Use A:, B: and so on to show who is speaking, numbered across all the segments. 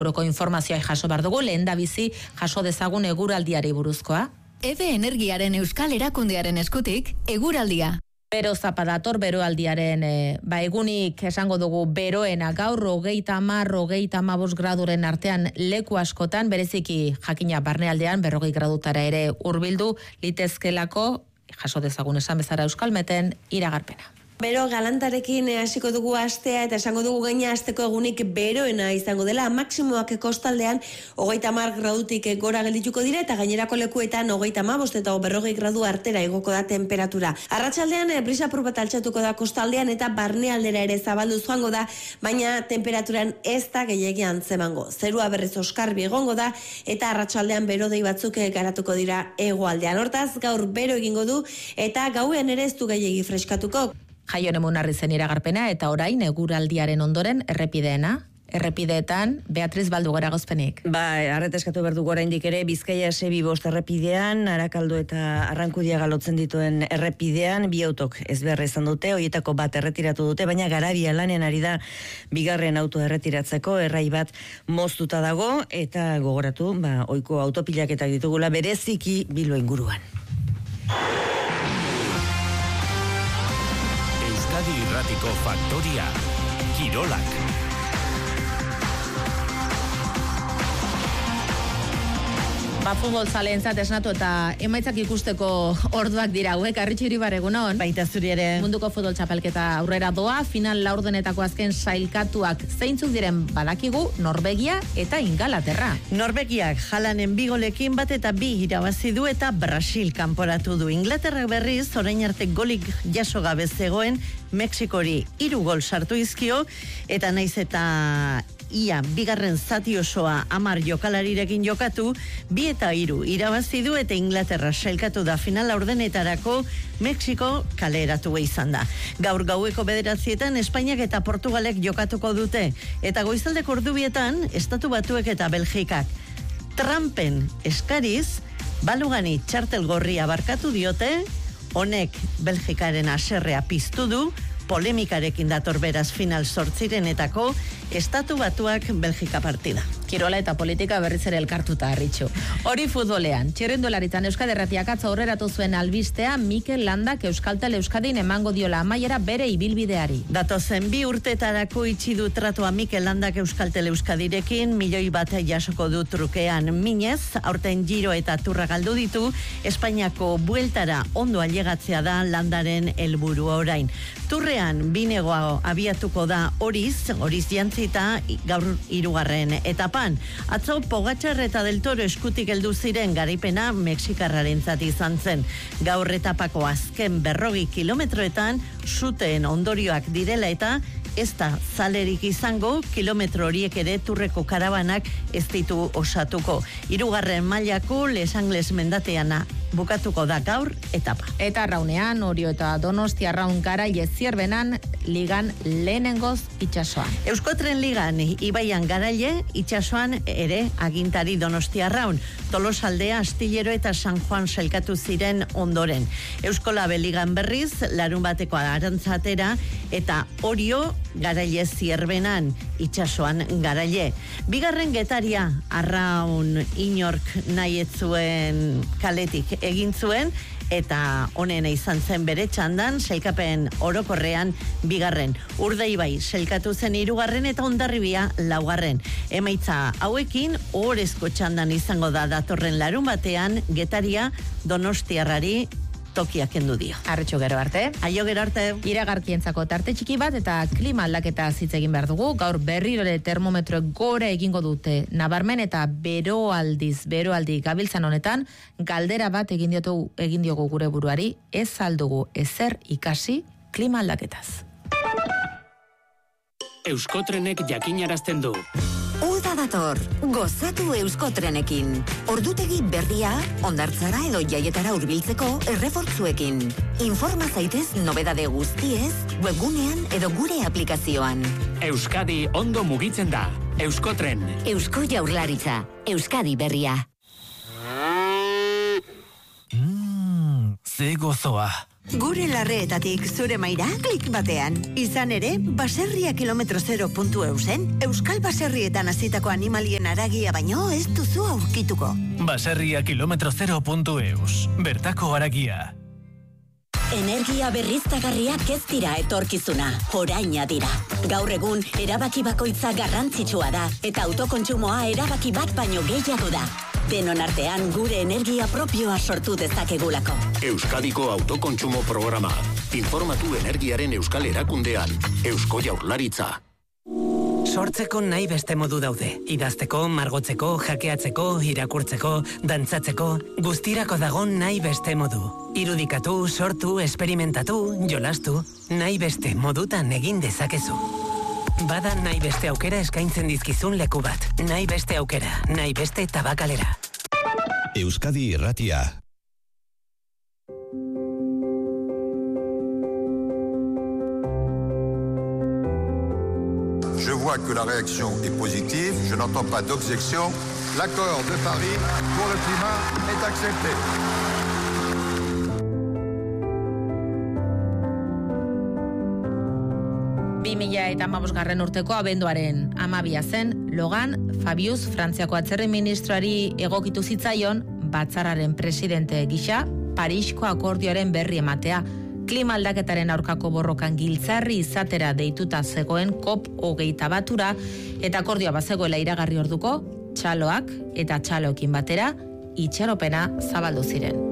A: Euroko informazioa jaso behar dugu, lehen da bizi jaso dezagun eguraldiari buruzkoa.
B: EVE Energiaren Euskal Erakundearen eskutik, eguraldia.
A: Bero zapadator, beroaldiaren egunik esango dugu beroena gaur 30-35 graduren artean leku askotan, bereziki jakina barnealdean 40 gradutara ere hurbildu litezkelako, jaso dezagun esan bezala Euskalmeten iragarpena.
C: Bero galantarekin hasiko dugu astea eta esango dugu gaina asteko egunik beroena izango dela. Maximoak kostaldean 30 gradutik gora geldituko dira eta gainerako lekuetan 35 eta 40 gradu artera igoko da temperatura. Arratsaldean brisa apur bat altxatuko da kostaldean eta barnealdera ere zabaldu joango da, baina temperaturan ez da gehiegi antzemango. Zerua berriz oskarbi egongo da eta arratsaldean berodei batzuk garatuko dira hegoaldean. Hortaz gaur bero egingo du eta gauean ere ez du gehiegi freskatuko.
A: Jaion Emunarri zen iragarpena eta orain eguraldiaren ondoren errepideena. Errepideetan, Beatriz Baldugera gozpenik.
D: Arreteskatu behar dugu oraindik ere, Bizkaia S2 errepidean, Arakaldo eta Arrankudia galotzen dituen errepidean, bi autok ezbeharra izan dute, horietako bat erretiratu dute, baina Garabia lanen ari da bigarren auto erretiratzeko, errai bat moztuta dago, eta gogoratu, ohiko autopilaketak ditugula bereziki Bilbo inguruan.
E: Euskadi Irratiko Faktoria, Kirolak.
A: Futbol zaleentzat esnatu eta emaitzak ikusteko orduak dira hauek. Arritxu Iribar, egunon.
D: Baita zuri ere.
A: Munduko futbol txapelketa aurrera doa, final laurdenetako azken sailkatuak zeintzuk diren badakigu, Norvegia eta Ingalaterra.
D: Norvegiak Halanen 2 golekin bat eta 2 irabazi du eta Brasil kanporatu du. Inglaterrak berriz, orain arte golik jaso gabe zegoen, Mexikori 3 gol sartu izkio, eta naiz eta ia bigarren zati osoa 10 jokalarirekin jokatu, 2 eta 3 irabazi du eta Inglaterra sailkatu da final laurdenetarako, Mexiko kaleratu izan da. Gaur gaueko 9:00 Espainiak eta Portugalek jokatuko dute, eta goizaldeko ordubietan Estatu Batuek eta Belgikak. Trumpen eskariz, Balugani txartel gorria barkatu diote, honek Belgikaren haserrea piztu du, polemikarekin dator beraz final 8renetako Estatu Batuak Belgika partida.
A: Kirola eta politika berriz ere elkartuta, Arritxu. Hori futbolean, txirrindularitzan Euskadi Erratiak atzo aurreratu zuen albistea Mikel Landak Euskaltel Euskadin emango diola amaiera bere ibilbideari.
D: Datozen 2 urtetarako itxi du tratua Mikel Landak Euskaltel Euskadirekin, 1 bat jasoko du trukean minez, aurten Giro eta Turra galdu ditu, Espainiako bueltara ondo ailegatzea da Landaren helburu orain. Turrean binegoa abiatuko da Oriz jantzita gaur 3. etapan. Atzo Pogačar eta Del Toro eskutik heldu ziren garaipena Mexikarrarentzat izan zen. Gaur etapako azken 40 kilometroetan suteen ondorioak direla eta ez da zalerik izango, kilometro horiek ere Turreko karabanak ez ditu osatuko. 3. mailako Les Angles mendateana bukatuko da gaur etapa.
A: Eta Arraunean, Orio eta Donostia Arraun Garaile Zierbenan ligan lehenengoz itsasoan.
D: Euskotren ligan Ibaian Garaile, itsasoan ere agintari Donostia Arraun. Tolosaldea, Astillero eta San Juan sailkatu ziren ondoren. Euskolabe ligan berriz, larun bateko Arantzatera eta Orio Garaile Zierbenan, itsasoan Garaile. Bigarren Getaria Arraun inork nahi ez zuen kaletik egin zuen, eta honena izan zen bere txandan, sailkapen orokorrean 2. Urdaibai sailkatu zen 3. eta Hondarribia 4. Emaitza hauekin ohorezko txandan izango da datorren larun batean Getaria Donostiarrari tokia kendu dio.
A: Arretxo gero arte.
D: Aio gero arte.
A: Iragarkientzako tarte txiki bat eta klima aldaketa hitz egin behar dugu. Gaur berriro ere termometroek gora egingo dute. Nabarmen eta beroaldi gabiltzan honetan, galdera bat egin diogu gure buruari, ez aldugu ezer ikasi klima aldaketaz.
E: Euskotrenek jakinarazten du.
B: Uda dator, gozatu Euskotrenekin. Ordutegi berria, hondartzara edo jaietara hurbiltzeko errefortzuekin. Informa zaitez nobedade guztiez, webgunean edo gure aplikazioan.
E: Euskadi ondo mugitzen da. Euskotren.
B: Eusko Jaurlaritza, Euskadi berria.
E: Ze gozoa.
F: Gure larreetatik zure maira klik batean. Izan ere, baserria km0.eusen, Euskal Baserrietan hasitako animalien haragia baino ez duzu aurkituko.
G: Baserria km0.eus, bertako haragia.
H: Energia berriztagarriak ez dira etorkizuna, oraina dira. Gaur egun, erabaki bakoitza garrantzitsua da, eta autokontsumoa erabaki bat baino gehiago da. Denon artean gure energia propioa sortu dezakegulako.
I: Euskadiko autokontsumo programa. Informatu energiaren euskal erakundean. Eusko Jaurlaritza.
J: Sortzeko nahi beste modu daude. Idazteko, margotzeko, jakeatzeko, irakurtzeko, dantzatzeko, guztirako dago nahi beste modu. Irudikatu, sortu, esperimentatu, jolastu, nahi beste modutan egin dezakezu. Bada nahi beste aukera eskaintzen dizkizun leku bat. Nahi beste aukera, nahi beste tabakalera.
K: Euskadi Irratia.
L: Je vois que la réaction est positive, je n'entends pas d'objection. L'accord de Paris pour le climat est accepté.
A: Eta 2015 urteko abenduaren 12 zen, Logan Fabius Frantziako atzerri ministroari egokitu zitzaion batzarraren presidente gisa Parisko akordioaren berri ematea. Klima aldaketaren aurkako borrokan giltzarri izatera deituta zegoen COP21 eta akordioa bazegoela iragarri orduko, txaloak eta txaloekin batera itxaropena zabaldu ziren.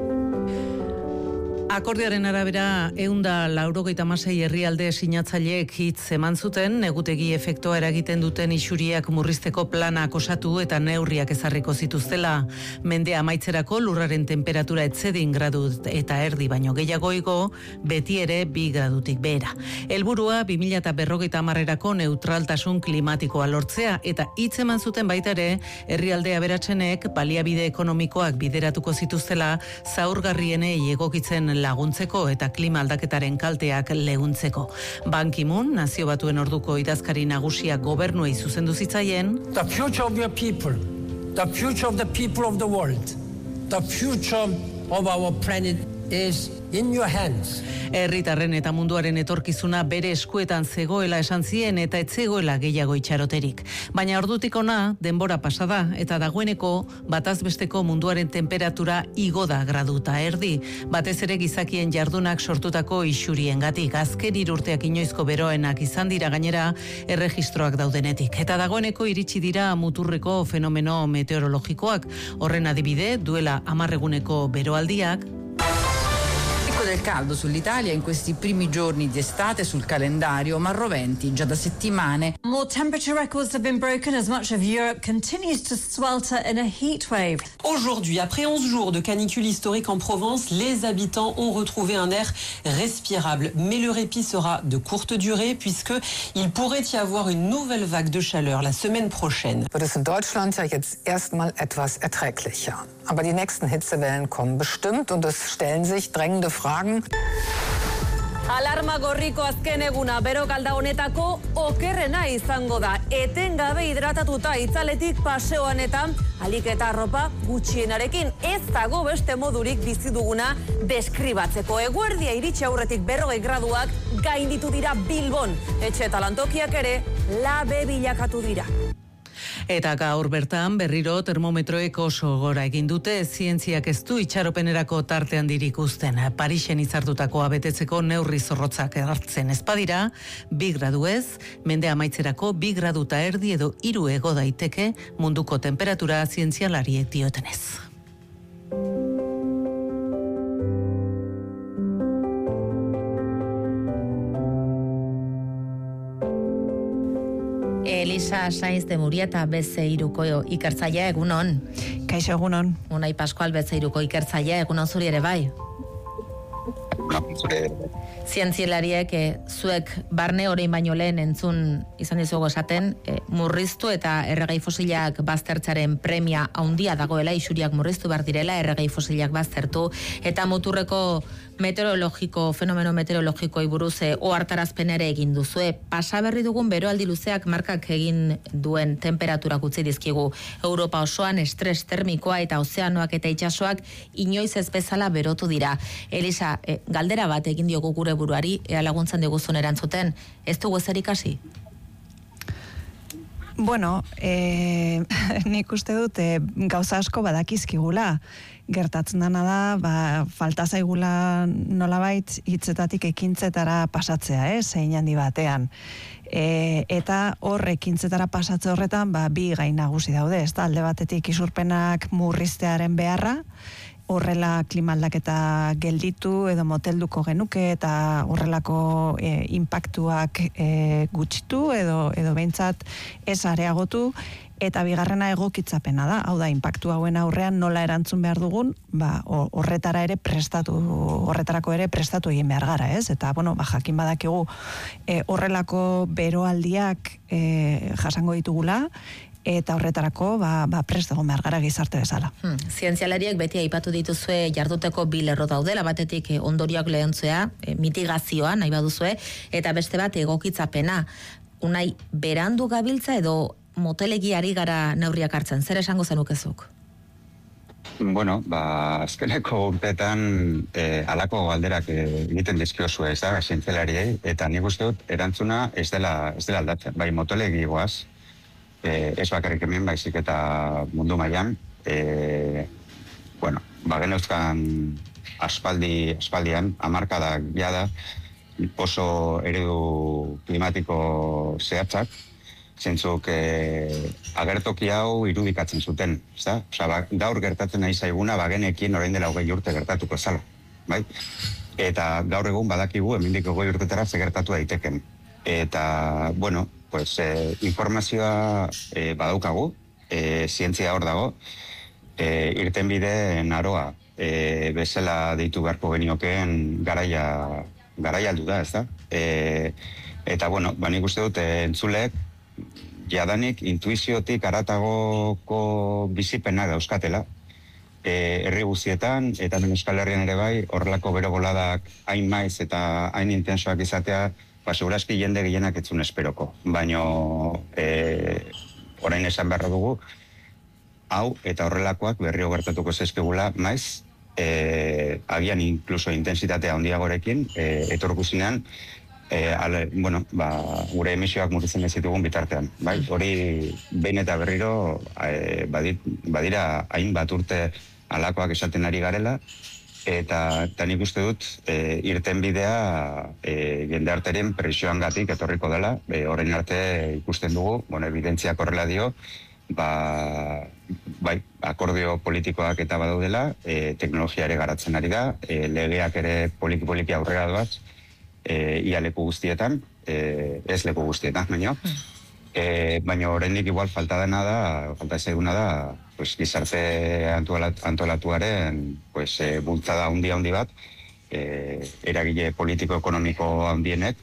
M: Akordioaren arabera, 196 herrialde sinatzaileek hitz eman zuten, negutegi efektua eragiten duten isuriak murrizteko planak osatu eta neurriak ezarriko zituztela. Mendea amaitzerako lurraren temperatura etzedin gradu eta erdi baino gehiago igo, beti ere 2 gradutik behera. Helburua 2050erako neutraltasun klimatikoa lortzea eta hitz eman zuten baita ere, herrialde aberatsenek baliabide ekonomikoak bideratuko zituztela zaurgarrienei egokitzen laguntzeko eta klima aldaketaren kalteak leuntzeko. Ban Ki-moon, Nazio Batuen orduko idazkari nagusiak gobernuei zuzendu zitzaien.
N: The future of your people, the future of the people of the world, the future of our planet is in your hands.
M: Herritarren eta munduaren etorkizuna bere eskuetan zegoela esan zien eta ez zegoela gehiago itxaroterik. Baina ordutik ona denbora pasada eta dagoeneko batazbesteko munduaren temperatura igo da graduta erdi. Batez ere gizakien jardunak sortutako isuriengatik. Azken 3 urteak inoizko beroenak izan dira gainera erregistroak daudenetik. Eta dagoeneko iritsi dira muturreko fenomeno meteorologikoak. Horren adibide duela 10 eguneko beroaldiak.
O: Del caldo sull'Italia in questi primi giorni di estate sul calendario, ma roventi già da settimane.
P: More temperature records have been broken as much of Europe continues to swelter in a heat wave.
Q: Aujourd'hui, après 11 jours de canicule historique en Provence, les habitants ont retrouvé un air respirable. Mais le répit sera de courte durée puisque il pourrait y avoir une nouvelle vague de chaleur la semaine prochaine.
R: Wird es in Deutschland ja jetzt erstmal etwas erträglicher. Aber die nächsten Hitzewellen kommen bestimmt und es stellen sich drängende Fragen.
S: Alarma gorriko azken eguna berokalda honetako okerrena izango da. Etengabe hidratatuta itzaletik paseoan eta alik eta arropa gutxienarekin. Ez dago beste modurik bizi duguna deskribatzeko. Eguerdia iritsi aurretik 40 graduak gainditu dira Bilbon. Etxe eta lantokiak ere labe bilakatu dira.
M: Eta gaur bertan berriro termometroek oso gora egin dute, zientziak ez du itxaropenerako tarte handirik uzten. Parisen hitzartutakoa betetzeko neurri zorrotzak hartzen ez badira, 2 gradu ez, mende amaitzerako 2 gradu eta erdi edo 3 ego daiteke munduko temperatura zientzialariek diotenez.
A: Elisa Sainz de Murieta Bezeiruko ikertzailea egunon.
T: Kaixo egunon.
A: Unai Pascual Bezeiruko ikertzailea egunon zuri ere bai. Zientzialariek zuek barne orain baino lehen entzun izan dizugu esaten, murriztu eta erregai fosilak baztertzaren premia handia dagoela, isuriak murriztu behar direla, erregai fosilak baztertu, eta muturreko fenomeno meteorologikoi buruz ohartarazpen ere egin duzue. Pasa berri dugun beroaldi luzeak markak egin duen temperaturak utzi dizkigu. Europa osoan estres termikoa eta ozeanoak eta itsasoak inoiz ez bezala berotu dira. Elisa, galdera bat egin diogu gure buruari, ea laguntzan diguzun erantzuten, ez dugu ezer ikasi?
T: Bueno, nik uste dut gauza asko badakizkigula. Gertatzen dana da, falta zaigula nolabait hitzetatik ekintzetara pasatzea, zein handi batean. Eta hor ekintzetara pasatze horretan, bi gai nagusi daude, ez da, alde batetik isurpenak murriztearen beharra, horrela klima aldaketa gelditu edo motelduko genuke eta horrelako inpaktuak gutxitu edo behintzat ez areagotu, eta bigarrena egokitzapena da, hau da, inpaktu hauen aurrean nola erantzun behar dugun, horretarako ere prestatu egin behar gara, ez? Eta, jakin badakigu horrelako beroaldiak jasango ditugula, eta horretarako prest egon behar gara gizarte bezala.
A: Zientzialariek beti aipatu dituzue jarduteko bi lerro daudela, batetik ondorioak lehontzea, mitigazioa nahi baduzue, eta beste bat egokitzapena. Unai, berandu gabiltza edo motelegiari gara neurriak hartzen, zer esango zenukezuk?
U: Bueno, azkeneko urteetan alako galderak egiten dizkiozue, ez da, zientzialariei, eta nik uste dut erantzuna ez dela aldatzen. Bai, motelegi goaz, ez bakarrik hemen, baizik eta mundu mailan, geneuzkan aspaldian, hamarkadak jada, oso eredu klimatiko zehatzak, zentzuk agertoki hau irudikatzen zuten, ezta? Gaur gertatzen nahi zaiguna bagenekin orain dela 20 urte gertatuko zala, bai? Eta gaur egun badakigu hemendik 20 urtetara ze gertatu daiteken. Eta, informazioa badaukagu, zientzia hor dago, irtenbide naroa bezala deitu beharko geniokeen garaia aldu da, ezta? Eta, nik uste dut entzulek jadanik intuiziotik haratagoko bizipenak dauzkatela, herri guztietan, eta Euskal Herrian ere bai, horrelako bero boladak hain maiz eta hain intensoak izatea, segurazki jende gehienak etzun esperoko. Baina, orain esan beharra dugu, hau eta horrelakoak berrio gertatuko zezkegula maiz, agian inkluso intensitatea handiagorekin, etorkuzinean, gure emisioak murritzen ez ditugun bitartean. Hori behin eta berriro badira hainbat urte alakoak esaten ari garela, eta nik uste dut irtenbidea jendarteren presioangatik etorriko dela, orain arte ikusten dugu, evidentziak horrela dio, akordio politikoak eta badaudela, teknologia ere garatzen ari da, legeak ere poliki aurrera doaz, ia leku guztietan, ez leku guztietan, baina oraindik igual falta ezaguna da, gizarte antolatuaren bultzada handi bat, eragile politiko-ekonomiko handienek,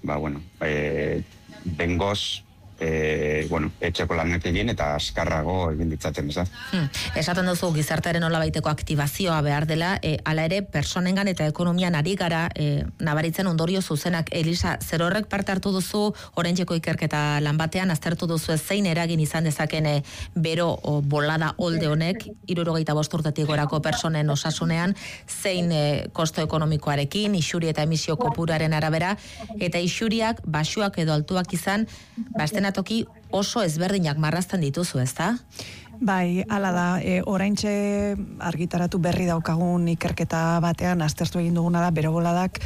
U: bengoz, etxeko lanak egin eta askarrago egin ditzaten, ez da?
A: Esaten duzu gizartearen nolabaiteko aktibazioa behar dela, hala ere personengan eta ekonomian ari gara nabaritzen ondorio zuzenak. Elisa, zer horrek parte hartu duzu oraintzeko ikerketa lan batean, aztertu duzu zein eragin izan dezaken bero bolada olde honek 75 urtetik gorako personen osasunean, zein kosto ekonomikoarekin, isuri eta emisio kopuruaren arabera, eta isuriak baxuak edo altuak izan, toki oso ezberdinak marrazten dituzu, ezta?
T: Bai, hala da, oraintxe argitaratu berri daukagun ikerketa batean, aztertu egin duguna da, bero boladak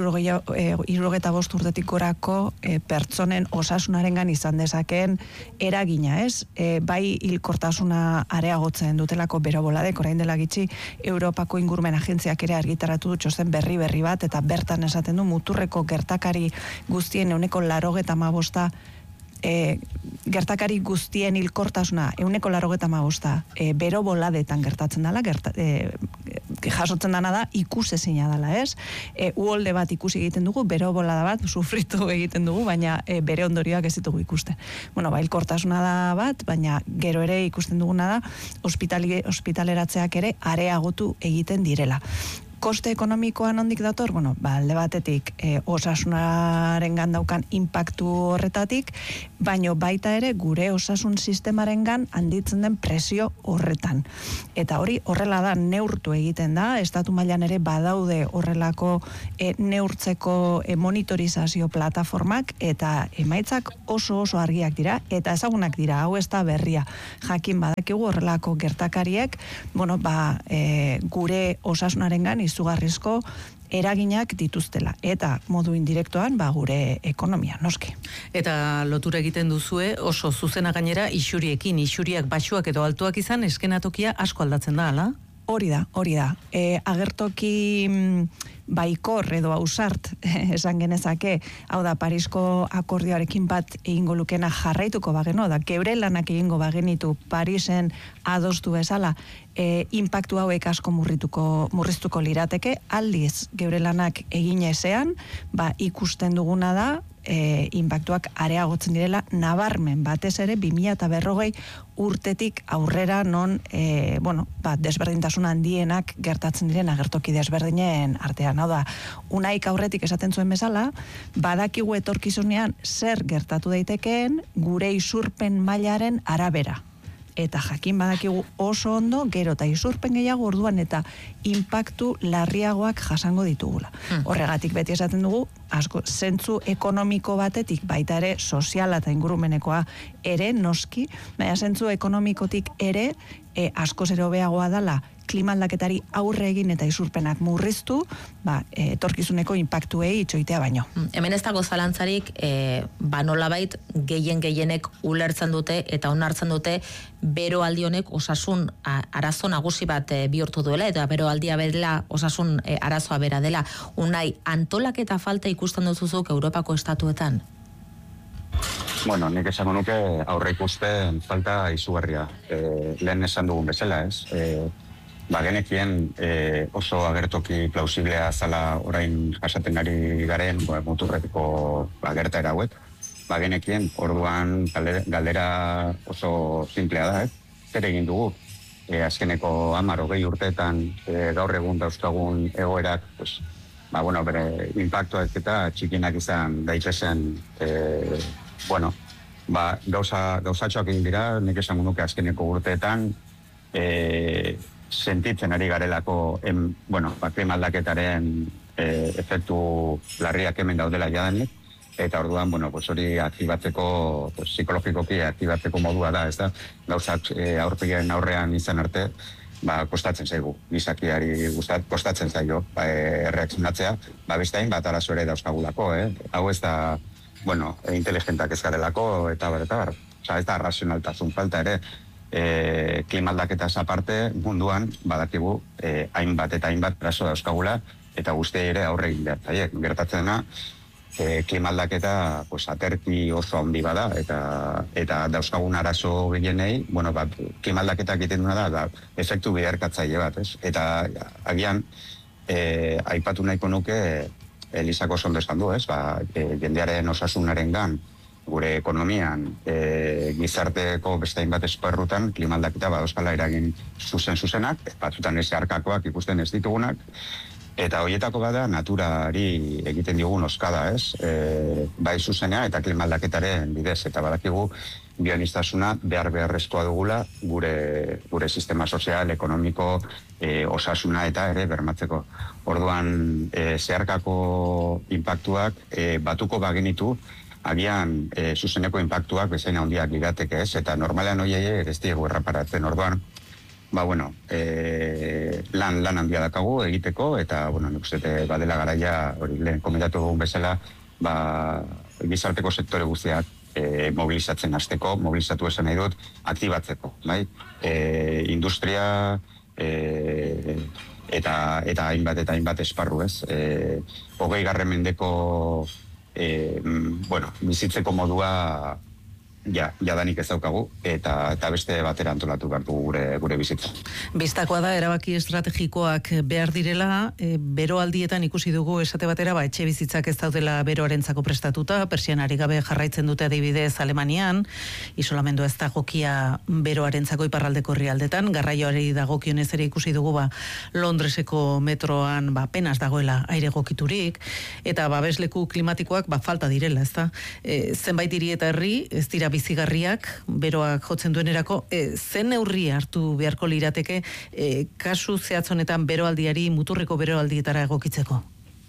T: 75 urtetik gorako pertsonen osasunarengan izan dezakeen eragina, ez? Bai hilkortasuna areagotzen dutelako bero boladek, orain dela gitxi, Europako Ingurumen Agentziak ere argitaratu du txosten berri bat, eta bertan esaten du muturreko gertakari guztien 85% gertakari guztien hilkortasuna 85% bero boladetan gertatzen dela, jasotzen dana da ikusezina dela, ez? Uholde bat ikusi egiten dugu, bero bolada bat sufritu egiten dugu, baina bere ondorioak ez ditugu ikusten. Hilkortasuna da bat, baina gero ere ikusten duguna da ospitaleratzeak ere areagotu egiten direla. Koste ekonomikoan ondik dator, bueno, alde batetik osasunaren daukan inpaktu horretatik, baino baita ere gure osasun sistemaren handitzen den presio horretan. Eta hori horrela da, neurtu egiten da, estatu mailan ere badaude horrelako neurtzeko monitorizazio plataformak, eta emaitzak oso argiak dira, eta ezagunak dira, hau ez da berria. Jakin badakigu horrelako gertakariek, gure osasunarengan izugarrizko eraginak dituztela, eta modu indirektoan gure ekonomia, noski.
M: Eta lotura egiten duzue, oso zuzena gainera isuriak baxuak edo altuak izan, eskenatokia asko aldatzen da, ala?
T: Hori da. Agertoki baikor edo ausart esan genezake, hau da Parisko akordioarekin bat egingo lukena jarraituko bageno, da geure lanak egingo bagenitu Parisen adostu bezala, inpaktu hauek asko murriztuko lirateke, aldiz geure lanak egin ezean, ikusten duguna da, inpaktuak areagotzen direla, nabarmen batez ere 2040 urtetik aurrera non, desberdintasun handienak gertatzen diren agertoki desberdinen artean. Hau da, unaik aurretik esaten zuen bezala, badakigu etorkizunean zer gertatu daitekeen gure isurpen mailaren arabera. Eta jakin badakigu oso ondo, gero eta isurpen gehiago orduan eta inpaktu larriagoak jasango ditugula. Horregatik beti esaten dugu, asko zentzu ekonomiko batetik, baita ere soziala eta ingurumenekoa ere noski, baina zentzu ekonomikotik ere asko zero beagoa dala klima aldaketari aurre egin eta isurpenak murriztu, etorkizuneko inpaktuei itxoitea baino.
A: Hemen ez dago zalantzarik, nolabait gehienek ulertzen dute eta onartzen dute beroaldi honek osasun arazo nagusi bat bihurtu duela, eta beroaldia bera osasun arazoa bera dela. Unai, antolaketa falta ikusten duzuzuk Europako estatuetan?
U: Bueno, nik esango nuke aurre ikusten falta izugarria. Lehen esan dugun bezala, ez? Genekien oso agertoki plausiblea zala orain jasaten ari garen muturretiko gertaera hauek. Genekien orduan galdera oso simplea da, zer egin dugu. Azkeneko 10-20 urteetan gaur egun dauzkagun egoerak, bere inpaktuak eta txikinak izan daitezen, gauzatxoak egin dira, nik esango nuke azkeneko urteetan, sentitzen ari garelako klima aldaketaren efektu larriak hemen daudela jadanik, eta orduan, hori aktibatzeko, psikologikoki aktibatzeko modua da, ez da, gauzak aurpegien aurrean izan arte, kostatzen zaigu, gizakiari kostatzen zaio erreakzionatzea, beste hainbat arazo ere dauzkagulako, hau ez da, inteligentak ez garelako, eta bar. Ez da razionaltasun falta ere, klima aldaketaz aparte munduan badakigu hainbat eta hainbat arazo dauzkagula eta guztia ere aurre egin behar zaiek. Gertatzen da, klima aldaketa aterki oso handi bada eta dauzkagun arazo gehienei, klima aldaketak egiten duena da efektu biderkatzaile bat, ez? Eta agian aipatu nahiko nuke Elisako ondo esan du, ez? Jendearen osasunarengan gure ekonomian, gizarteko beste hainbat esparrutan, klima aldaketa badauzkala eragin zuzenak, batzutan ez zeharkakoak ikusten ez ditugunak, eta horietako bada naturari egiten diogun oskada, ez? Bai zuzenea eta klima aldaketaren bidez, eta badakigu bioaniztasuna beharrezkoa dugula gure sistema sozial, ekonomiko, osasuna eta ere bermatzeko. Orduan, zeharkako inpaktuak batuko bagenitu, agian zuzeneko inpaktuak bezain handiak lirateke, ez? Eta normalean hoiei ez diegu erraparatzen. Orduan, lan handia dakagu egiteko, eta, nik uste badela garaia, hori lehen komentatu dugun bezala, gizarteko sektore guztiak mobilizatzen hasteko, mobilizatu esan nahi dut, aktibatzeko, bai? Industria eta hainbat esparru, ez? 20. mendeko bizitzeko modua jadanik ez daukagu, eta beste batera antolatu behar dugu gure bizitza.
M: Bistakoa da, erabaki estrategikoak behar direla, beroaldietan ikusi dugu esate batera, etxe bizitzak ez daudela beroarentzako prestatuta, persianari gabe jarraitzen dute adibidez Alemanian, isolamendu ez dagokia beroarentzako iparraldeko herrialdetan, garraioari dagokionez ere ikusi dugu Londreseko metroan penas dagoela aire egokiturik, eta babesleku klimatikoak falta direla, ezta? Zenbait hiri eta herri, ez dira bizigarriak, beroak jotzen duenerako, zen neurri hartu beharko lirateke kasu zehatz honetan beroaldiari muturreko beroaldietara egokitzeko?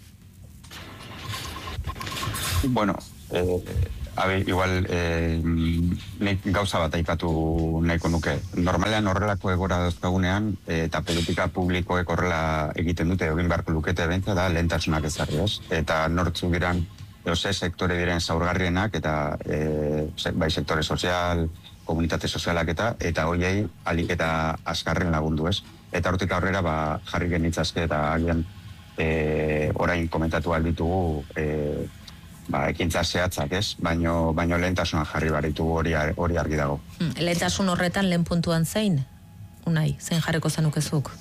U: Bueno, igual nik gauza bat aipatu nahiko nuke. Normalean horrelako egora dauzkagunean eta politika publikoek horrela egiten dute, egin beharko lukete bentsa da lehentasunak ezarri, ez? Eta nortzu diran sektore diren zaurgarrienak eta bai sektore sozial, komunitate sozialak eta hoiei alik eta azkarren lagundu, ez? Eta hortik aurrera jarri genitzazke eta agian orain komentatu alditugu ekintza zehatzak, ez? Baino lehentasunak jarri baritugu hori argi dago.
A: Lehentasun horretan lehen puntuan zein? Unai, zein jarriko zenukezuk?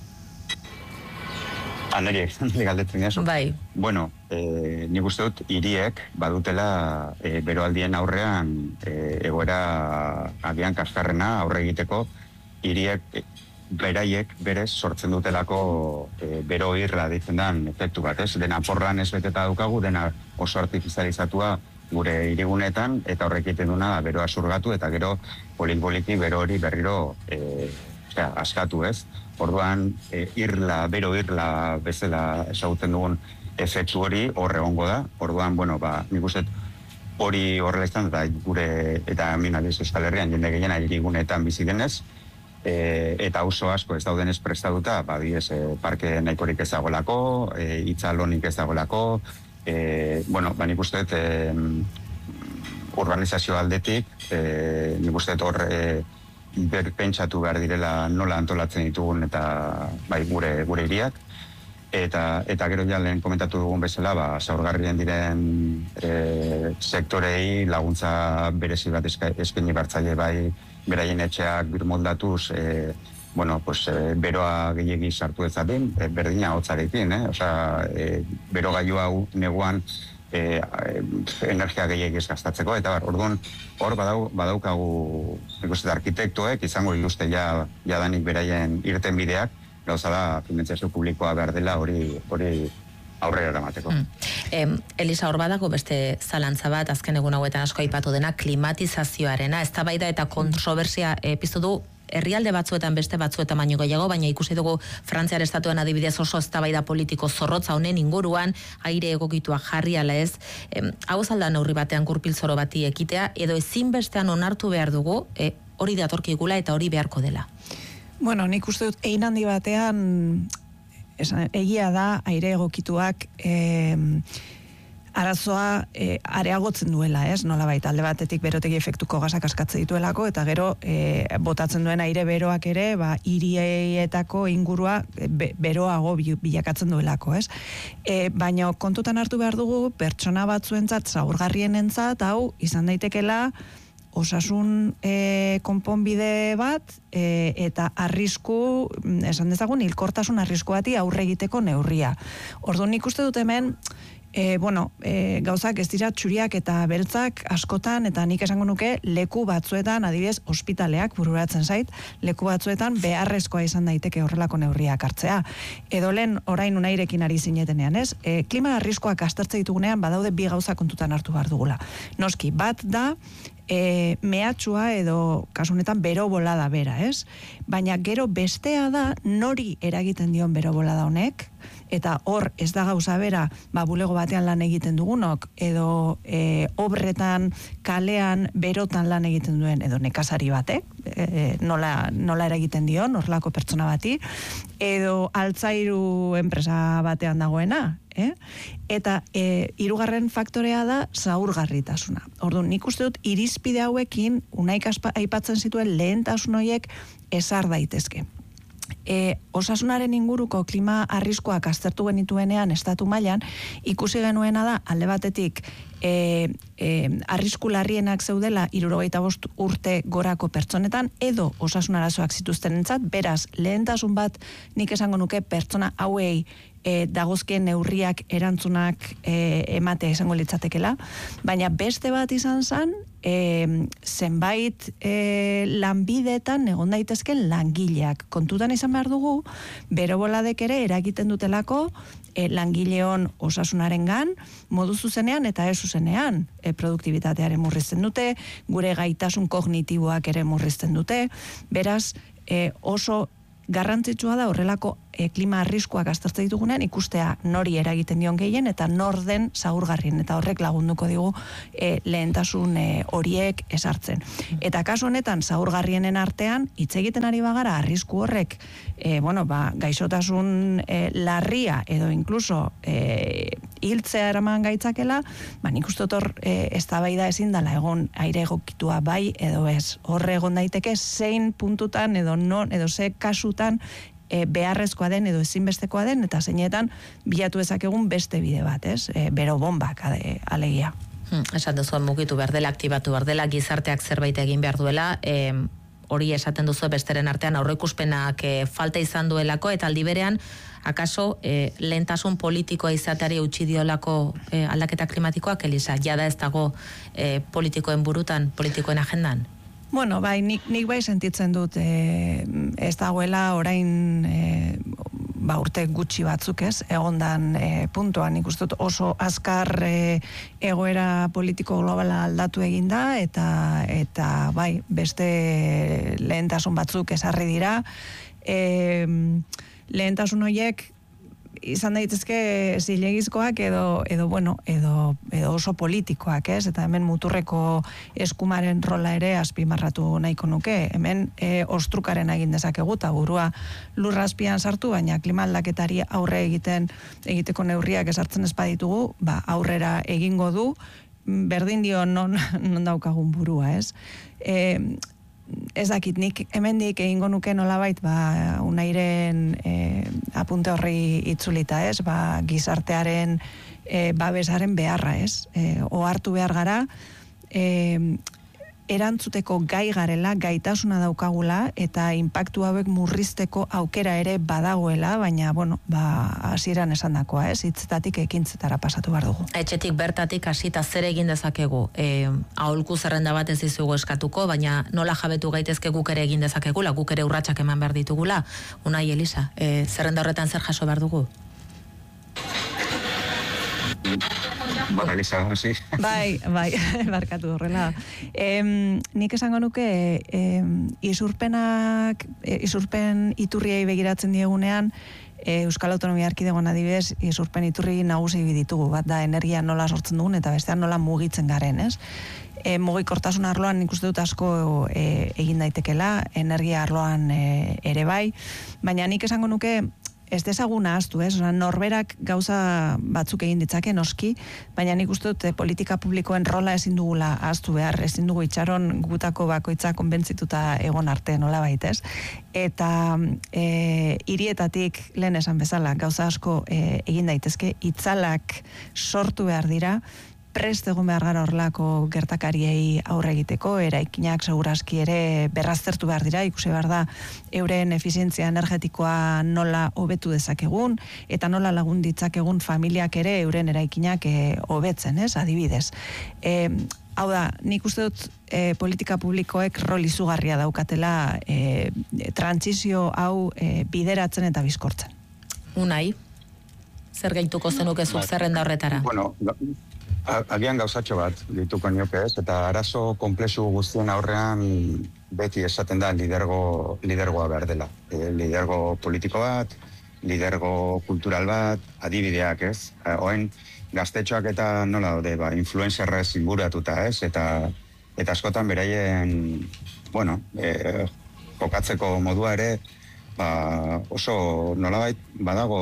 U: Nire galdetzen jaso.
A: Bai.
U: Bueno, nik uste dut hiriek badutela beroaldien aurrean egoera agian kaskarrena aurre egiteko, hiriek beraiek berez sortzen dutelako bero irla ditzen den efektu bat, ez? Dena porran ez beteta daukagu, dena oso artifizializatua gure hirigunetan, eta horrek egiten duna da beroa zurgatu, eta gero polik-poliki bero hori berriro askatu, ez? Orduan, bero irla bezala ezagutzen dugun efektu hori horre egongo da. Orduan, nik uste hori horrela izan, eta minadiz Euskal Herrian jende gehiena hirigunetan bizi denez, eta oso asko ez daudenez prestatuta, parke nahikorik ez dagoelako, itzalonik ez dagoelako, nik uste urbanizazio aldetik, nik uste hor pentsatu behar direla nola antolatzen ditugun eta gure hiriak, eta gero ja lehen komentatu dugun bezala, zaurgarrien diren sektorei laguntza berezi bat eskaini bartzaile beraien etxeak birmoldatuz, beroa gehiegi sartu ezaten, berdina hotzarekin, bero gailu hau neguan energia gehiagiz gastatzeko, eta orduan hor badaukagu ikusten arkitektoek izango dituzte jadanik beraien irten bideak, gauza da finantzazio publikoa behar dela hori aurrera eramateko.
A: Elisa, hor badago beste zalantza bat, azken egun hauetan asko aipatu dena, klimatizazioarena, eztabaida eta kontrobersia piztu du herrialde batzuetan beste batzuetan baino gehiago, baina ikusi dugu Frantziar estatuan adibidez oso eztabaida politiko zorrotza honen inguruan, aire egokitua jarri ala ez, hau zalda neurri batean gurpil zoro bati ekitea, edo ezinbestean onartu behar dugu, hori datorkigula eta hori beharko dela.
T: Bueno, nik uste dut egin handi batean egia da aire egokituak arazoa areagotzen duela, ez? Nolabait alde batetik berotegi efektuko gasak askatze dituelako, eta gero botatzen duen aire beroak ere, hirietako ingurua beroago bilakatzen duelako, ez? Baina kontutan hartu behar dugu, pertsona batzuentzat, zaurgarrienentzat, hau izan daitekela osasun konponbide bat, eta arrisku, esan dezagun, hilkortasun arrisku bati aurre egiteko neurria. Orduan nik uste dut hemen, gauzak ez dira txuriak eta beltzak askotan, eta nik esango nuke leku batzuetan, adibidez, ospitaleak bururatzen zait, leku batzuetan beharrezkoa izan daiteke horrelako neurriak hartzea. Edo lehen orain unairekin ari zinetenean, ez? Klima arriskoak aztertze ditugunean badaude bi gauza kontutan hartu behar dugula. Noski, bat da, mehatxua edo kasunetan bero bolada bera, ez? Baina gero bestea da nori eragiten dion bero bolada honek, eta hor ez da gauza bera, bulego batean lan egiten dugunok, edo obretan, kalean, berotan lan egiten duen, edo nekazari batek, nola eragiten dion, horrelako pertsona bati, edo altzairu enpresa batean dagoena, eta hirugarren faktorea da zaurgarritasuna. Orduan, nik uste dut irizpide hauekin, Unaik aipatzen zituen lehentasun horiek ezar daitezke. osasunaren inguruko klima arriskoak aztertu genituenean estatu mailan, ikusi genuena da alde batetik arrisku larrienak zeudela 65 urte gorako pertsonetan edo osasun arazoak zituztenentzat, beraz lehentasun bat nik esango nuke pertsona hauei dagozkien neurriak erantzunak ematea izango litzatekela, baina beste bat izan zen, zenbait lanbideetan egon daitezken langileak. Kontutan izan behar dugu, beroboladek ere eragiten dutelako langileon osasunarengan modu zuzenean eta ez zuzenean produktibitatearen murrizten dute, gure gaitasun kognitiboak ere murrizten dute, beraz oso garrantzitsua da horrelako klima arriskuak aztertzen ditugunean ikustea nori eragiten dion gehien eta nor den zaurgarrien, eta horrek lagunduko digu lehentasun horiek esartzen. Eta kasu honetan zaurgarrienen artean hitz egiten ari bagara arrisku horrek gaixotasun larria edo inkluso hiltzea eraman gaitzakela, nik uste hor eztabaida ezin dela egon aire egokitua bai edo ez. Horre egon daiteke zein puntutan edo non edo ze kasutan beharrezkoa den edo ezinbestekoa den eta zeinetan bilatu ezakegun beste bide bat, ez? Bero bombak alegia.
A: Esan duzu mugitu behar dela, aktibatu behar dela, gizarteak zerbait egin behar duela, hori esaten duzu besteren artean aurreikuspenak falta izan duelako eta aldi berean akaso lehentasun politikoa izateari utzi diolako aldaketa klimatikoak, Elisa, jada ez dago politikoen burutan, politikoen agendan?
T: Bueno, bai, nik bai sentitzen dut ez dagoela orain urte gutxi batzuk ez, egondan puntuan nik uste dut oso azkar egoera politiko globala aldatu eginda eta bai, beste lehentasun batzuk ezarri dira. Lehentasun horiek izan daitezke zilegizkoak edo oso politikoak, ez? Eta hemen muturreko eskumaren rola ere azpimarratu nahiko nuke. Hemen ostrukaren egin dezakegu eta burua lurra azpian sartu, baina klima aldaketari aurre egiteko neurriak esartzen ez baditugu, aurrera egingo du, berdin dio non daukagun burua, ez? Ez dakit, nik hemendik egingo nuke nolabait Unairen apunte horri itzulita, ez? Gizartearen babesaren beharra, ez? Ohartu behar gara erantzuteko gai garela, gaitasuna daukagula eta inpaktu hauek murrizteko aukera ere badagoela, baina hasieran esandakoa, ez? Hitzetatik ekintzetara pasatu behar dugu.
A: Etxetik bertatik hasita zer egin dezakegu? Aholku zerrenda bat ez dizugu eskatuko, baina nola jabetu gaitezke guk ere egin dezakegula, guk ere urratsak eman behar ditugula. Unai, Elisa, zerrenda horretan zer jaso behar dugu?
U: Elisa, sí.
T: Bai, barkatu horrela. Nik esango nuke isurpen iturriei begiratzen diegunean Euskal Autonomia Erkidegoan adibidez isurpen iturri nagusi ditugu, bat da energia nola sortzen dugun eta bestean nola mugitzen garen, ez? Mugikortasun arloan nik uste dut asko egin daitekela, energia arloan ere bai, baina nik esango nuke ez dezaguna ahaztu, ez? Norberak gauza batzuk egin ditzake noski, baina nik uste dut politika publikoen rola ezin dugula ahaztu behar, ezin dugu itxaron gutako bakoitza konbentzituta egon arte nolabait, ez? Eta hirietatik lehen esan bezala gauza asko egin daitezke, itzalak sortu behar dira, prest egon behar gara horrelako gertakariei aurre egiteko, eraikinak segurazki ere berraztertu behar dira, ikusi behar da euren efizientzia energetikoa nola hobetu dezakegun, eta nola lagun ditzakegun familiak ere euren eraikinak hobetzen, ez, adibidez. Hau da, nik uste dut politika publikoek rol izugarria daukatela trantsizio hau bideratzen eta bizkortzen.
A: Unai, zer gehituko zenuke zuk zerrenda horretara?
U: Agian gauzatxo bat dituko nioke, ez? Eta arazo komplexu guztien aurrean beti esaten da lidergoa behar dela. Lidergo politiko bat, lidergo kultural bat, adibideak, ez? Oen gaztetxoak eta nola daude, influencerrez inguratuta, ez? Eta askotan beraien, jokatzeko modua ere, oso nolabait badago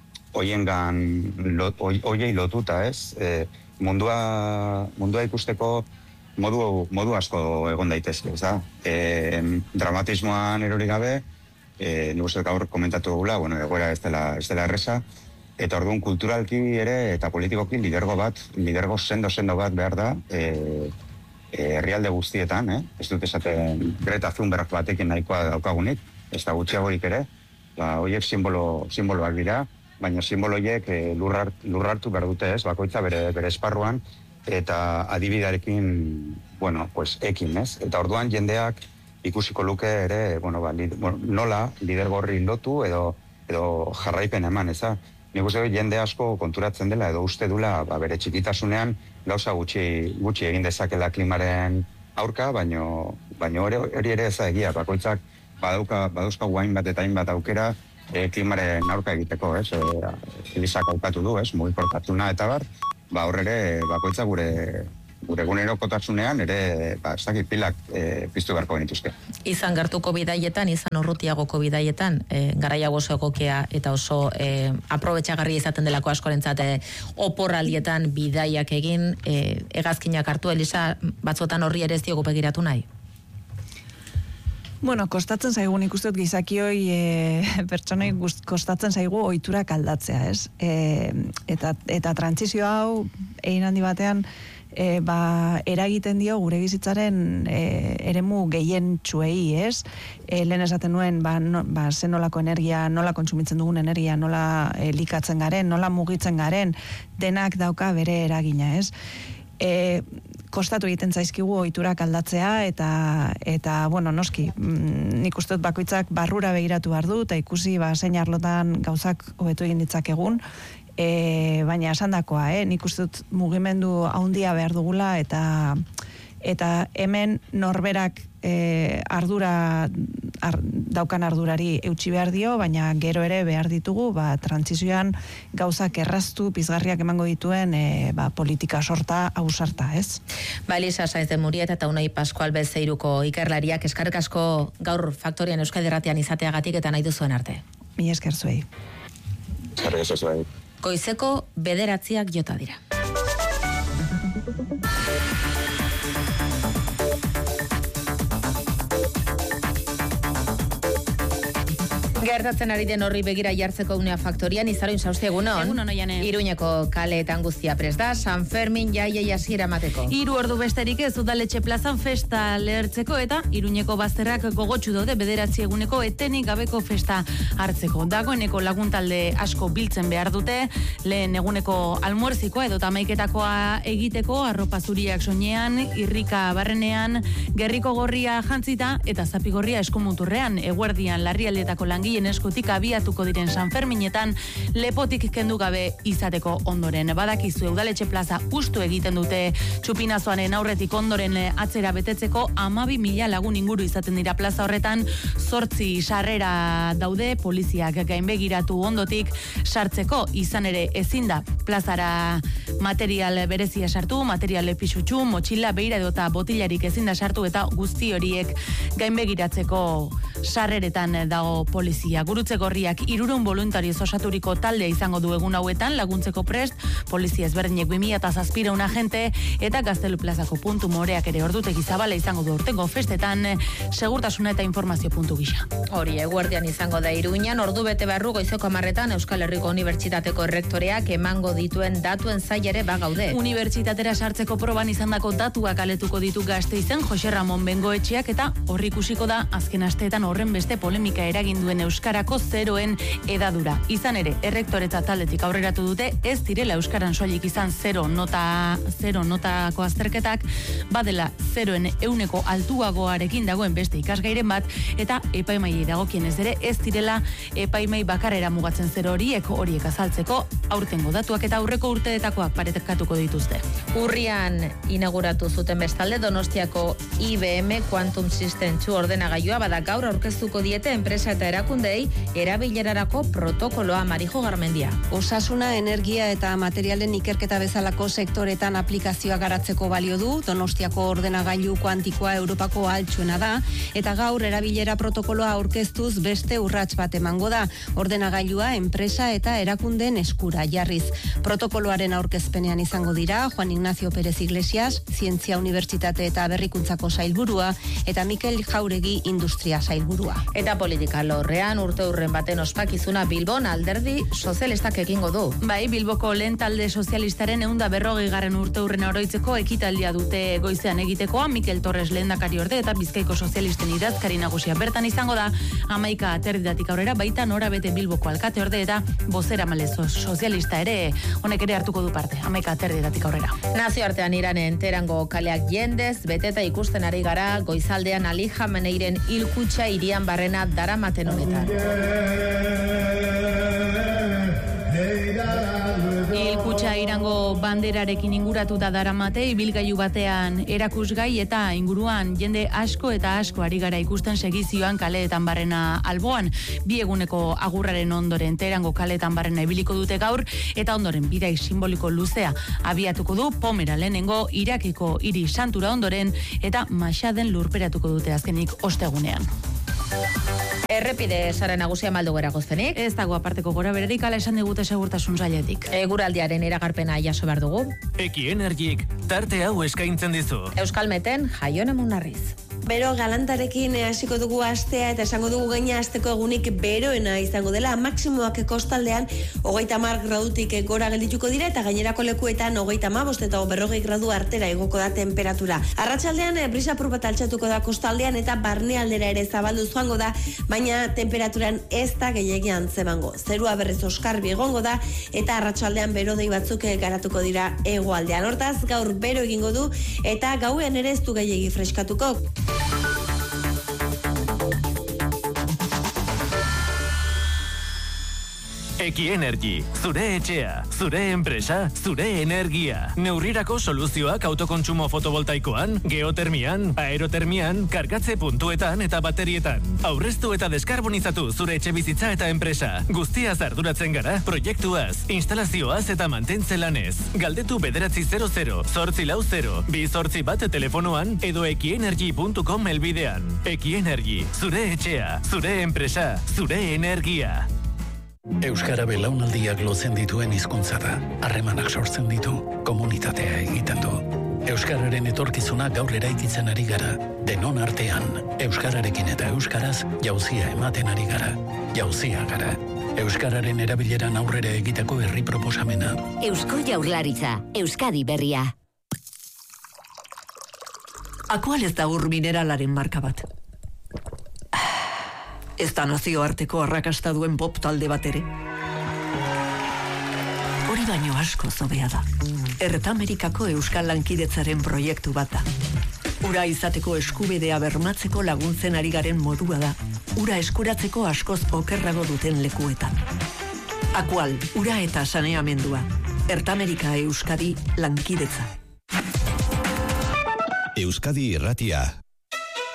U: hoiei lotuta, ez? Mundua ikusteko modu asko egon daitezke, ez da? Dramatismoan erori gabe, nik uste gaur komentatu dugula, bueno, egoera ez dela erreza, eta orduan kulturalki ere eta politikoki lidergo sendo bat behar da, herrialde guztietan, ez dut esaten Greta Thunberg batekin nahikoa daukagunik, ez da gutxiagorik ere, horiek simboloak dira, baina simboloiek lurrartu behar dute ez, bakoitza bere esparruan, eta adibidearekin, bueno, pues ekin, ez? Eta orduan jendeak ikusiko luke ere, nola lidergorri lotu edo jarraipen eman, ez da? Nik uste jende asko konturatzen dela edo uste dula bere txikitasunean gauza gutxi egin dezakela klimaren aurka, baina hori ere ez da egia, bakoitzak badauzka guain bat eta hainbat aukera klimaren aurka egiteko, ez? Elizak aukatu du, ez? Mugikortasuna eta bar, hor ere bakoitza gure egunerokotasunean ere, ez dakit pilak piztu beharko genituzke.
A: Izan gertuko bidaietan, izan urrutiagoko bidaietan, garaiago oso egokia eta oso aprobetxagarria izaten delako askorentzat oporraldietan bidaiak egin, hegazkinak hartu, Elisa, batzuetan horri ere ez diogu begiratu nahi?
T: Bueno, kostatzen zaigu, nik uste dut gizakioi pertsonei kostatzen zaigu ohiturak aldatzea, ez? Eta trantsizio hau, egin handi batean, eragiten dio gure bizitzaren eremu gehien txuei, ez? Lehen esaten nuen, zen nolako energia, nola kontsumitzen dugun energia, nola likatzen garen, nola mugitzen garen, denak dauka bere eragina, ez? Kostatu egiten zaizkigu ohiturak aldatzea eta bueno, noski, nik uste dut bakoitzak barrura begiratu behar du, eta ikusi zein arlotan gauzak hobetu egin ditzakegun, baina esandakoa, nik uste dut mugimendu handia behar dugula eta hemen norberak daukan ardurari eutsi behar dio, baina gero ere behar ditugu, trantsizioan gauzak erraztu, pizgarriak emango dituen politika sorta, ausarta, ez?
A: Elisa Sainz de Murieta eta Unai Pascual Bezeiruko ikerlariak eskerrik asko gaur Faktorian Euskadi Irratian izateagatik eta nahi duzuen arte.
T: Mila esker zuei.
U: Eskerrik asko zuei.
A: Goizeko 9:00 jota dira. Gertatzen ari den horri begira jartzeko Unea Faktorian, Izaroin Sauste, egunon.
C: Egunon, Oiane.
A: Iruñeko kaleetan guztia prest da, San Fermin jaiei hasiera emateko.
C: 3 ordu besterik ez udaletxe plazan festa lehertzeko eta Iruñeko bazterrak gogotsu daude 9 eguneko etenik gabeko festa hartzeko. Dagoeneko laguntalde asko biltzen behar dute, lehen eguneko almuerzikoa edo tamaiketakoa egiteko, arropa zuriak soinean, irrika barrenean, gerriko gorria jantzita eta zapigorria eskumuturrean, eguerdian larrialdietako langileen eskutik abiatuko diren San Ferminetan lepotik kendu gabe izateko ondoren. Badakizu udaletxe plaza ustu egiten dute txupinazoaren aurretik ondoren atzera betetzeko 12.000 lagun inguru izaten dira plaza horretan, 8 sarrera daude, poliziak gainbegiratu ondotik sartzeko, izan ere ezin da plazara material berezia sartu, material pisutsu, motxila, beira eta botilarik ezin da sartu eta guzti horiek gainbegiratzeko sarreretan dago polizia. Gurutze Gorriak 300 voluntarioz osaturiko taldea izango du egun hauetan laguntzeko prest, polizia ezberdinek 2007 agente eta Gaztelu plazako puntu moreak ere ordutegi zabala izango du urtengo festetan, segurtasuna eta informazio puntu gisa.
A: Hori, eguerdian izango da Iruñan, ordu bete barru goizeko 10:00 Euskal Herriko Unibertsitateko errektoreak emango dituen datuen zailere bagaude.
C: Unibertsitatera sartzeko proban izandako datuak aletuko ditu Gasteizen Jose Ramon Bengoetxeak eta horri ikusiko da azken asteetan horren beste polemika eragin duen euskarako zeroen edadura. Izan ere, errektoretza taldetik aurreratu dute ez direla euskaran soilik izan zero notako azterketak, badela zeroen 100 altuagoarekin dagoen beste ikasgairen bat, eta epaimaiei dagokienez ere ez direla epaimai bakarrera mugatzen zero horiek azaltzeko aurtengo datuak eta aurreko urteetakoak paretekatuko dituzte.
A: Urrian inauguratu zuten bestalde Donostiako IBM Quantum System 2 ordenagailua bada gaur aurkeztuko diete enpresa eta erakundei erabilerarako protokoloa. Marijo Garmendia.
V: Osasuna, energia eta materialen ikerketa bezalako sektoretan aplikazioa garatzeko balio du. Donostiako ordenagailu kuantikoa Europako altsuena da eta gaur erabilera protokoloa aurkeztuz beste urrats bat emango da. Ordenagailua enpresa eta erakundeen eskura jarriz. Protokoloaren aurkezpenean izango dira Juan Ignacio Pérez Iglesias, Zientzia Unibertsitate eta Berrikuntzako sailburua eta Mikel Jauregi Industria sailburua.
C: helburua.
A: Eta politika lorrean urte baten ospakizuna Bilbon alderdi sozialistak egingo du.
C: Bai, Bilboko lehen talde sozialistaren 140. urteurrena oroitzeko ekitaldia dute goizean egitekoa. Mikel Torres lehendakari orde eta Bizkaiko sozialisten idazkari nagusia bertan izango da. 11:30 aurrera baita norabete Bilboko alkate orde eta bozeramale sozialista ere honek ere hartuko du parte. 11:30 aurrera.
A: Nazioartean Iranen Teherango kaleak jendez beteta ikusten ari gara goizaldean Ali Khameneiren hilkutxa hirian barrena daramaten honetan.
C: Hilkutxa Irango banderarekin inguratuta daramate, ibilgailu batean erakusgai eta inguruan jende asko eta asko ari gara ikusten segizioan kaleetan barrena alboan. 2 eguneko agurraren ondoren Teherango kaleetan barrena ibiliko dute gaur eta ondoren bidai simboliko luzea abiatuko du Pomera lehenengo Irakiko hiri santura ondoren eta Mashaden lurperatuko dute azkenik ostegunean.
A: Errepide sare nagusia maldu geragozpenik.
C: Ez dago aparteko gora bererik, ala esan digute segurtasun sailetik.
A: Eguraldiaren iragarpena jaso behar dugu.
G: Eki Energik tarte hau eskaintzen dizu.
A: Euskalmeten Jaione Munarriz.
B: Bero galantarekin hasiko dugu astea eta esango dugu gaina asteko egunik beroena izango dela. Maximoak kostaldean 30 gradutik gora geldituko dira eta gainerako lekuetan 35 eta 40 gradu artera igoko da temperatura. Arratsaldean brisa apur bat altxatuko da kostaldean eta barnealdera ere zabaldu joango da, baina temperaturan ez da gehiegi antzemango. Zerua berriz oskarbi egongo da eta arratsaldean berodei batzuk garatuko dira hegoaldean. Hortaz gaur bero egingo du eta gauean ere ez du gehiegi freskatuko.
G: Eki Energy, zure etxea, zure enpresa, zure energia. Neurrirako soluzioak autokontsumo fotovoltaikoan, geotermian, aerotermian, kargatze puntuetan eta baterietan. Aurreztu eta deskarbonizatu zure etxe bizitza eta enpresa. Guztiaz arduratzen gara, proiektuaz, instalazioaz eta mantentze lanez. Galdetu 900 840 281 telefonoan edo ekienergy.com helbidean. Eki Energy, zure etxea, zure enpresa, zure energia.
D: Euskara belaunaldiak lotzen dituen hizkuntza da. Harremanak sortzen ditu, komunitatea egiten du. Euskararen etorkizuna gaur eraikitzen ari gara. Denon artean, euskararekin eta euskaraz jauzia ematen ari gara. Jauzia gara. Euskararen erabileran aurrera egiteko herri proposamena.
H: Eusko Jaurlaritza, Euskadi berria.
W: Akual ez da ur mineralaren marka bat. Ez da nazioarteko arrakasta duen pop talde bat ere. Hori baino asko zobea da. Ertamerikako Euskal Lankidetzaren proiektu bat da. Ura izateko eskubidea bermatzeko laguntzen ari garen modua da. Ura eskuratzeko askoz okerrago duten lekuetan. Akual, ura eta saneamendua. Ertamerika Euskadi Lankidetza.
K: Euskadi Irratia.